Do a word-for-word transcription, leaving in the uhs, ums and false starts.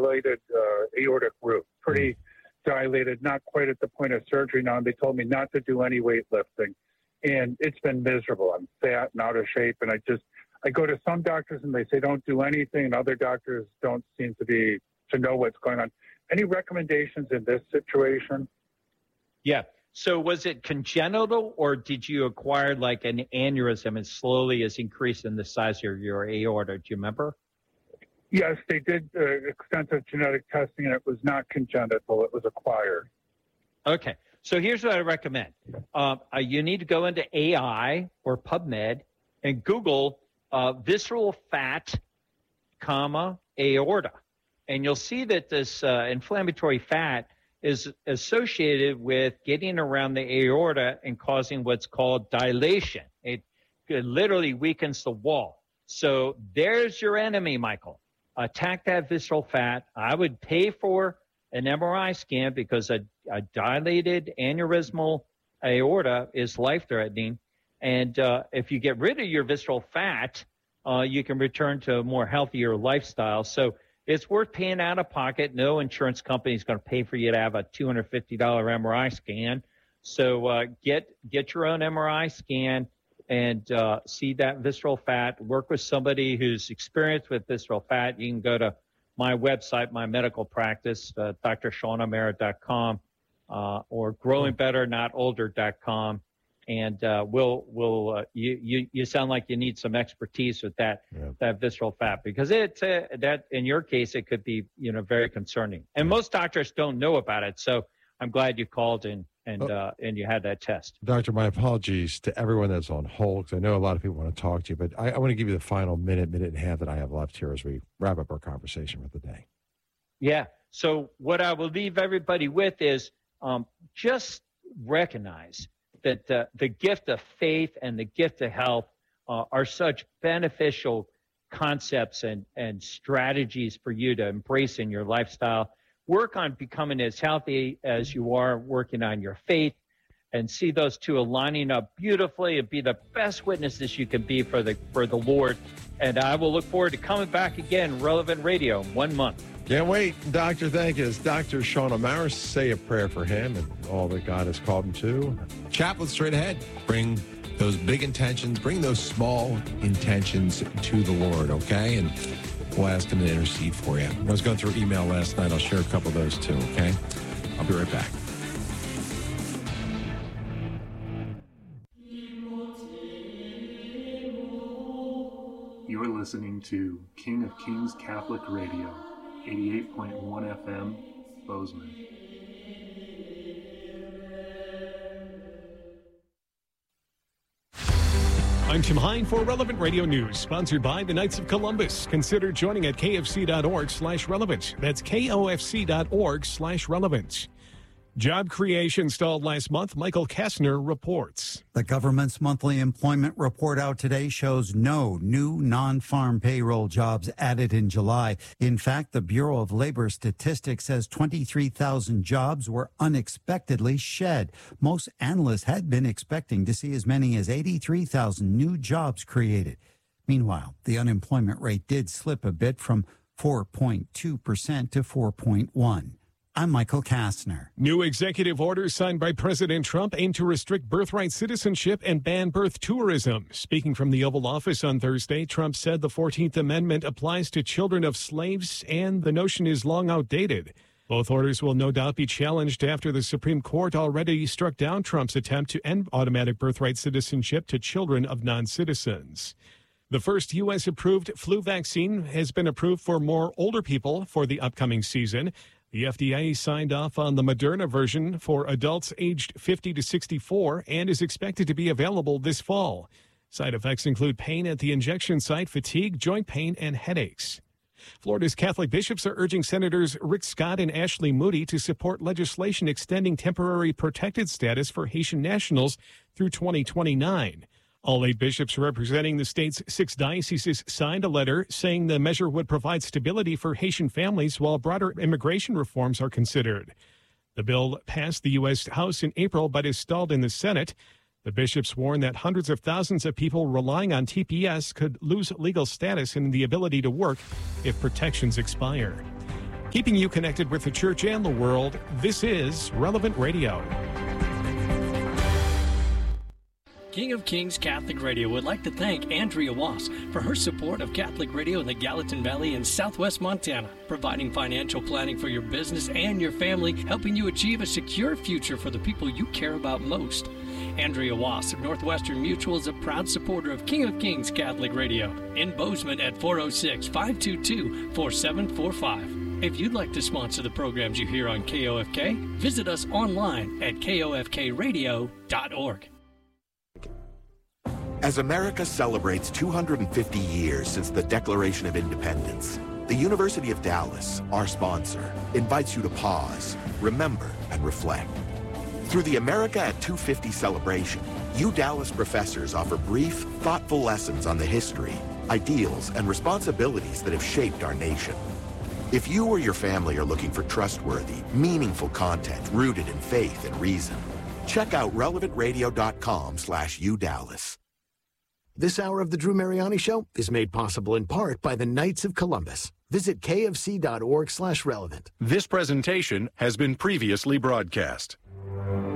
dilated uh, aortic root, pretty dilated, not quite at the point of surgery now. And they told me not to do any weightlifting. And it's been miserable. I'm fat and out of shape. And I just, I go to some doctors and they say don't do anything. And other doctors don't seem to be, to know what's going on. Any recommendations in this situation? Yeah. So was it congenital, or did you acquire like an aneurysm and slowly is increasing the size of your aorta? Do you remember? Yes, they did uh, extensive genetic testing, and it was not congenital. It was acquired. Okay. So here's what I recommend. Uh, uh, you need to go into A I or PubMed and Google uh, visceral fat, comma, aorta. And you'll see that this uh, inflammatory fat is associated with getting around the aorta and causing what's called dilation. It, it literally weakens the wall. So there's your enemy, Michael. Attack that visceral fat. I would pay for an M R I scan because a, a dilated aneurysmal aorta is life-threatening. And uh, if you get rid of your visceral fat, uh, you can return to a more healthier lifestyle. So it's worth paying out of pocket. No insurance company is going to pay for you to have a two hundred fifty dollars M R I scan. So uh, get get your own M R I scan and uh, see that visceral fat. Work with somebody who's experienced with visceral fat. You can go to my website, my medical practice, uh, D R Sean O'Mara dot com uh, or growing better not older dot com. And uh, we'll, we'll, uh, you, you, you sound like you need some expertise with that, yeah. that visceral fat, because it's, uh, that in your case, it could be, you know, very concerning. And most doctors don't know about it. So I'm glad you called and, and, oh. uh, and you had that test. Doctor, my apologies to everyone that's on hold, because I know a lot of people want to talk to you, but I, I want to give you the final minute, minute and a half that I have left here as we wrap up our conversation for the day. Yeah. So what I will leave everybody with is um, just recognize that uh, the gift of faith and the gift of health uh, are such beneficial concepts and, and strategies for you to embrace in your lifestyle. Work on becoming as healthy as you are, working on your faith, and see those two aligning up beautifully and be the best witnesses you can be for the for the Lord. And I will look forward to coming back again, Relevant Radio, in one month. Can't wait. Doctor, thank you. It's Doctor Sean O'Mara. Say a prayer for him and all that God has called him to. Chaplet straight ahead. Bring those big intentions, bring those small intentions to the Lord, okay? And we'll ask him to intercede for you. I was going through email last night. I'll share a couple of those too, okay? I'll be right back. You're listening to King of Kings Catholic Radio, eighty-eight point one F M, Bozeman. I'm Tim Hine for Relevant Radio News, sponsored by the Knights of Columbus. Consider joining at kfc.org slash relevant. That's kofc.org slash relevant. Job creation stalled last month. Michael Kastner reports. The government's monthly employment report out today shows no new non-farm payroll jobs added in July. In fact, the Bureau of Labor Statistics says twenty-three thousand jobs were unexpectedly shed. Most analysts had been expecting to see as many as eighty-three thousand new jobs created. Meanwhile, the unemployment rate did slip a bit from four point two percent to four point one percent. I'm Michael Kastner. New executive orders signed by President Trump aim to restrict birthright citizenship and ban birth tourism. Speaking from the Oval Office on Thursday, Trump said the fourteenth Amendment applies to children of slaves and the notion is long outdated. Both orders will no doubt be challenged after the Supreme Court already struck down Trump's attempt to end automatic birthright citizenship to children of non-citizens. The first U S-approved flu vaccine has been approved for more older people for the upcoming season. The F D A signed off on the Moderna version for adults aged fifty to sixty-four and is expected to be available this fall. Side effects include pain at the injection site, fatigue, joint pain, and headaches. Florida's Catholic bishops are urging Senators Rick Scott and Ashley Moody to support legislation extending temporary protected status for Haitian nationals through twenty twenty-nine. All eight bishops representing the state's six dioceses signed a letter saying the measure would provide stability for Haitian families while broader immigration reforms are considered. The bill passed the U S House in April but is stalled in the Senate. The bishops warn that hundreds of thousands of people relying on T P S could lose legal status and the ability to work if protections expire. Keeping you connected with the church and the world, this is Relevant Radio. King of Kings Catholic Radio would like to thank Andrea Wass for her support of Catholic Radio in the Gallatin Valley in southwest Montana, providing financial planning for your business and your family, helping you achieve a secure future for the people you care about most. Andrea Wass of Northwestern Mutual is a proud supporter of King of Kings Catholic Radio in Bozeman at four oh six, five two two, four seven four five. If you'd like to sponsor the programs you hear on K O F K, visit us online at K O F K radio dot org. As America celebrates two hundred fifty years since the Declaration of Independence, the University of Dallas, our sponsor, invites you to pause, remember, and reflect. Through the America at two fifty celebration, U Dallas professors offer brief, thoughtful lessons on the history, ideals, and responsibilities that have shaped our nation. If you or your family are looking for trustworthy, meaningful content rooted in faith and reason, check out relevant radio dot com slash U Dallas. This hour of the Drew Mariani Show is made possible in part by the Knights of Columbus. Visit K F C dot org slash relevant. This presentation has been previously broadcast.